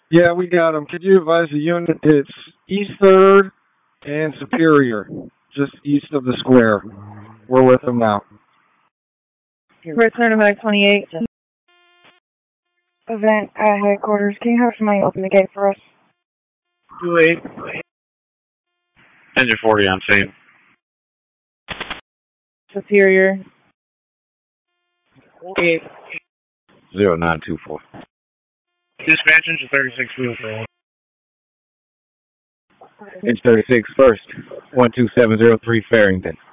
Yeah, we got them. Could you advise the unit? It's East 3rd and Superior, just east of the square. We're with them now. Return to 28. Event at headquarters. Can you have somebody open the gate for us? 2-8. Engine 40 on scene. Superior. 8. 0924. Dispatch engine 36 wheel for Inch 36 first. 12703 Farrington.